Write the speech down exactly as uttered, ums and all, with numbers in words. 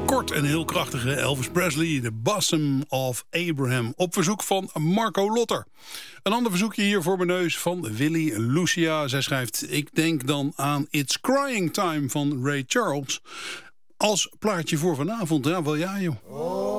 Kort en heel krachtige Elvis Presley, The Bosom of Abraham. Op verzoek van Marco Lotter. Een ander verzoekje hier voor mijn neus van Willy Lucia. Zij schrijft, ik denk dan aan It's Crying Time van Ray Charles. Als plaatje voor vanavond, ja wel ja joh.